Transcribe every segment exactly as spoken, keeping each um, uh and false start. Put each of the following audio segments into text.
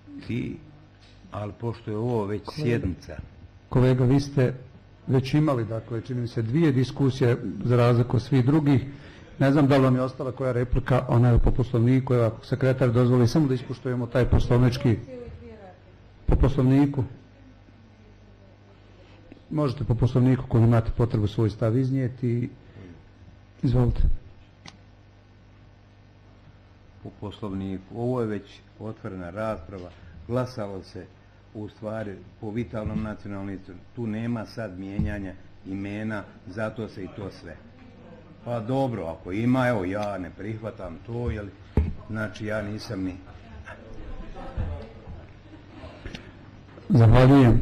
ti, ali pošto je ovo već kolega, sjednica. Kolega, vi ste već imali, dakle, čini mi se dvije diskusije za razliku od svih drugih. Ne znam da li vam je ostala koja replika, ona je po poslovniku, evo ako sekretar dozvoli samo da ispoštujemo taj poslovnički po poslovniku. Možete po poslovniku koji imate potrebu svoj stav iznijeti. Izvolite. Po poslovniku. Ovo je već otvorena rasprava. Glasalo se u stvari po vitalnom nacionalnom institutu. Tu nema sad mijenjanja imena, zato se i to sve. Pa dobro, ako ima, evo ja ne prihvatam to, jel, znači ja nisam ni... Zahvaljujem.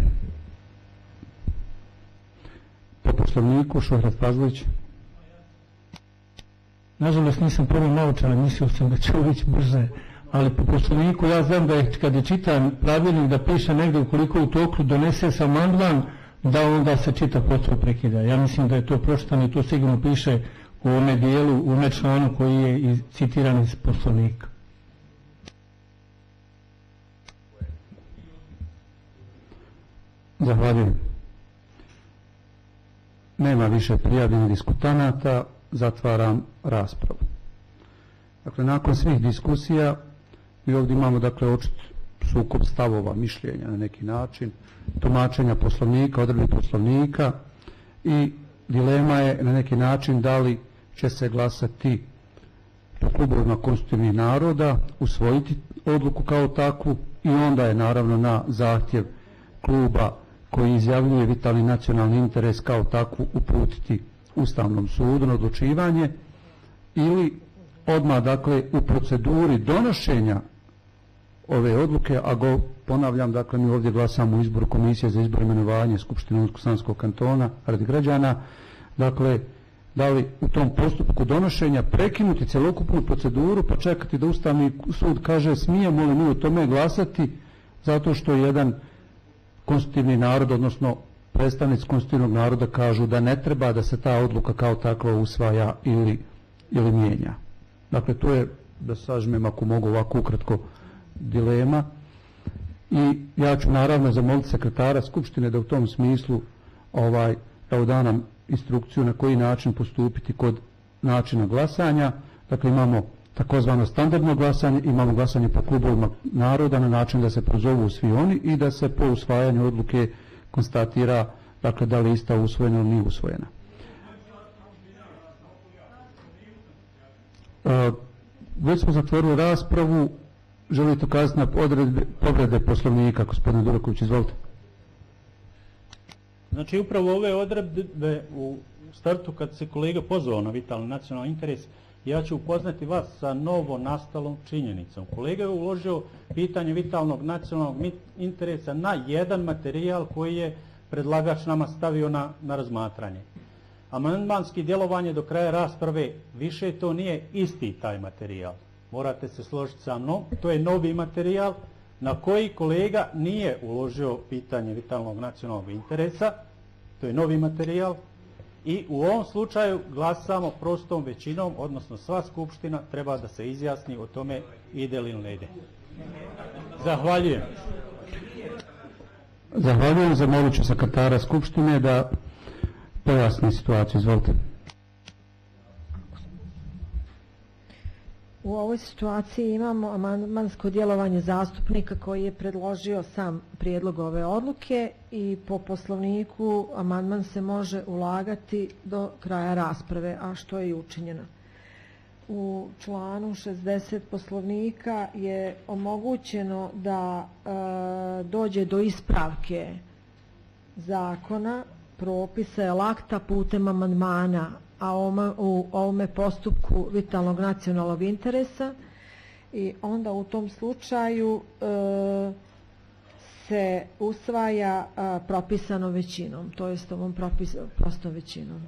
Po poslovniku, Šuhrat Fazlić. Nažalost nisam prvo naučan, mislio sam da će uvići brže, ali po poslovniku ja znam da je kad je čitam pravilnik da piše negdje ukoliko u toku donese se amandman, da onda se čita postupak prekida. Ja mislim da je to pročitano i to sigurno piše u ovome dijelu, u ovome članu koji je citiran iz poslovnika. Zahvaljujem. Nema više prijavljenih diskutanata, zatvaram raspravu. Dakle, nakon svih diskusija mi ovdje imamo, dakle, očit sukob stavova, mišljenja na neki način, tumačenja poslovnika, odredbi poslovnika i dilema je na neki način da li će se glasati po klubovima konstitutivnih naroda, usvojiti odluku kao takvu i onda je naravno na zahtjev kluba koji izjavljuje vitalni nacionalni interes kao takvu uputiti Ustavnom sudu na odlučivanje ili odmah, dakle, u proceduri donošenja ove odluke, a go ponavljam, dakle, mi ovdje glasamo u izboru Komisije za izbor imenovanje Skupštine Unsko-Sanskog kantona radi građana, dakle, da li u tom postupku donošenja prekinuti celokupnu proceduru pa čekati da Ustavni sud kaže smijemo li mi o tome glasati zato što jedan konstitutivni narod, odnosno predstavnici konstitutivnog naroda kažu da ne treba da se ta odluka kao takva usvaja ili, ili mijenja. Dakle, to je, da sažmem ako mogu ovako ukratko, dilema i ja ću naravno zamoliti sekretara Skupštine da u tom smislu ovaj, evo da nam instrukciju na koji način postupiti kod načina glasanja. Dakle, imamo takozvano standardno glasanje, imamo glasanje po klubovima naroda na način da se prozovu svi oni i da se po usvajanju odluke konstatira, dakle, da li ista usvojena ili nije usvojena. E, već smo zatvorili raspravu. Želite ukazati na odredbe, povrede poslovnika, gospodine Duraković, izvolite. Znači, upravo ove odredbe u startu kad se kolega pozvao na vitalni nacionalni interes, ja ću upoznati vas sa novo nastalom činjenicom. Kolega je uložio pitanje vitalnog nacionalnog interesa na jedan materijal koji je predlagač nama stavio na, na razmatranje. Amandmanski djelovanje do kraja rasprave više to nije isti taj materijal. Morate se složiti sa mnom, to je novi materijal na koji kolega nije uložio pitanje vitalnog nacionalnog interesa, to je novi materijal i u ovom slučaju glasamo prostom većinom, odnosno sva skupština treba da se izjasni o tome ide li ne ide. Zahvaljujem. Zahvaljujem, zamolit ću sekretara Skupštine da pojasni situaciju, izvolite. U ovoj situaciji imamo amandmansko djelovanje zastupnika koji je predložio sam prijedlog ove odluke i po poslovniku amandman se može ulagati do kraja rasprave, a što je i učinjeno. U članu šezdeset poslovnika je omogućeno da e, dođe do ispravke zakona, propisa ili akta putem amandmana, a u ovome postupku vitalnog nacionalnog interesa i onda u tom slučaju e, se usvaja a, propisanom većinom, to jest ovom propis, prostom većinom.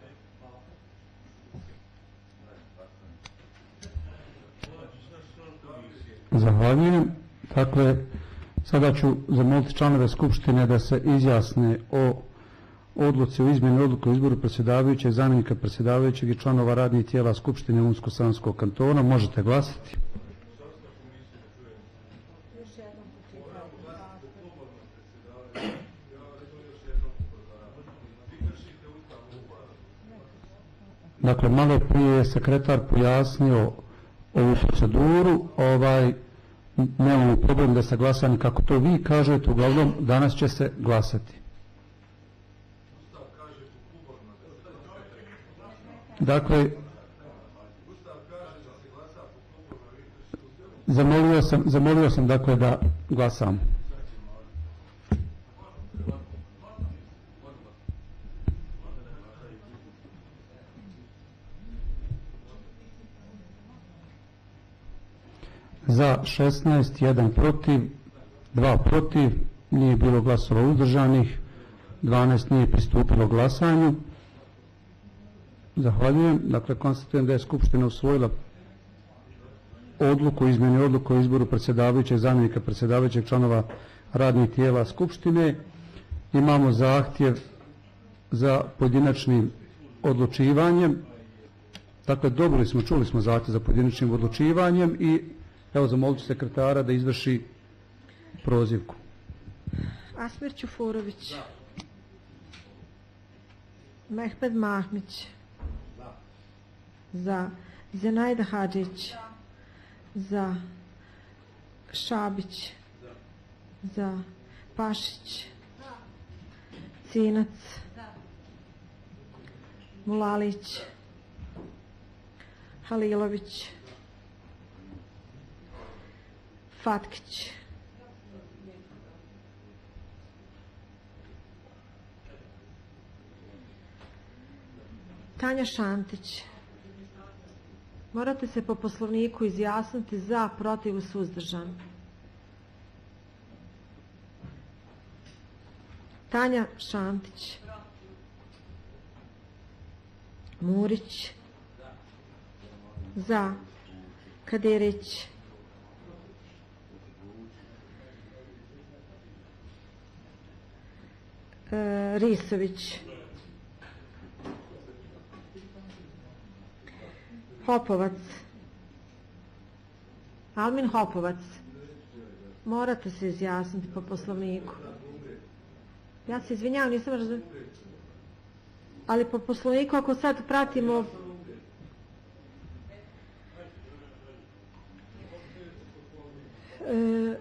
Zahvaljujem. Dakle, sada ću zamoliti članove Skupštine da se izjasne o odluci o izmjeni odluke o izboru predsjedavajućeg, zamjenika predsjedavajućeg i članova radnih tijela Skupštine Unsko-Sanskog kantona. Možete glasati. Dakle, malo prije je sekretar pojasnio ovu proceduru, ovaj, nemamo problem da se glasa kako to vi kažete, uglavnom danas će se glasati. Dakle, zamolio sam, zamolio sam dakle da glasam. Za šesnaest, jedan protiv, dva protiv, nije bilo glasova uzdržanih, dvanaest nije pristupilo glasanju. Zahvaljujem. Dakle, konstatujem da je Skupština usvojila odluku o izmjeni odluku o izboru predsjedavajućeg, zamjenika predsjedavajućeg, članova radnih tijela Skupštine. Imamo zahtjev za pojedinačnim odlučivanjem. Dakle, dobili smo, čuli smo zahtjev za pojedinačnim odlučivanjem i evo zamolit ću sekretara da izvrši prozivku. Asmir Ćufurović. Mehmed Mahmić. Za. Zenajda Hadžić. Za. Šabić. Za. Pašić. Cinac. Mulalić. Halilović. Fatkić. Tanja Šantić. Morate se po poslovniku izjasniti za, protiv, suzdržan. Tanja Šantić. Murić. Za. Kadirić. E, Risović. Hopovac. Almin Hopovac. Morate se izjasniti po poslovniku. Ja se izvinjavam, nisam razumio. Ali po poslovniku, ako sad pratimo... E,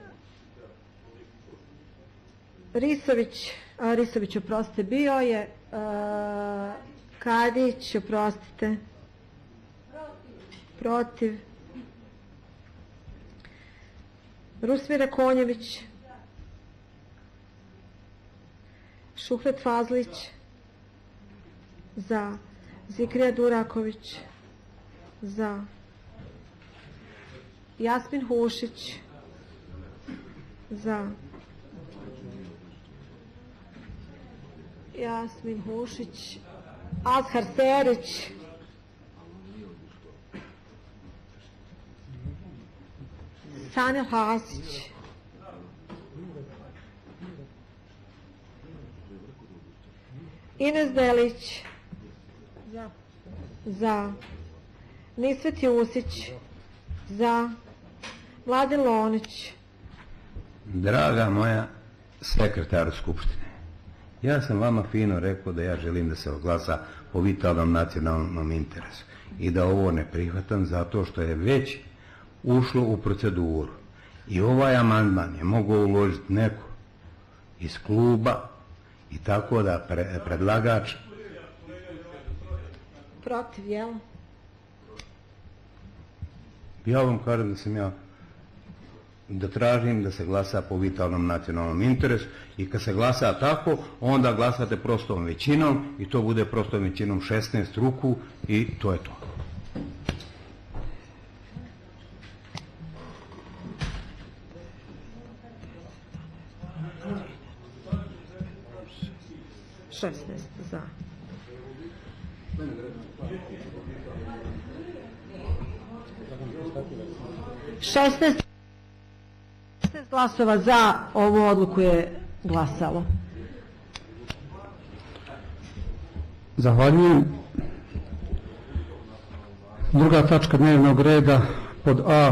Risović, a Risović, oprostite, bio je a, Kadić, oprostite, protiv, Rusmira Konjević, Šuhret Fazlić, za, Zikrija Duraković, za, Jasmin Hušić, za, Jasmin Hušić, Azhar Serić, Sanil Hasić, Ines Delić, za, za, Nisvet Jusić, za, Mladen Lonić. Draga moja sekretar Skupštine, ja sam vama fino rekao da ja želim da se glasa po vitalnom nacionalnom interesu i da ovo ne prihvatam zato što je već ušlo u proceduru i ovaj amandman je mogao uložiti neko iz kluba i tako da pre, predlagač protiv, jel? Ja vam kažem da sam ja da tražim da se glasa po vitalnom nacionalnom interesu i kad se glasa tako, onda glasate prostom većinom i to bude prostom većinom šesnaest ruku i to je to. šesnaest za. šesnaest glasova za ovu odluku je glasalo. Zahvaljujem. Druga tačka dnevnog reda pod A,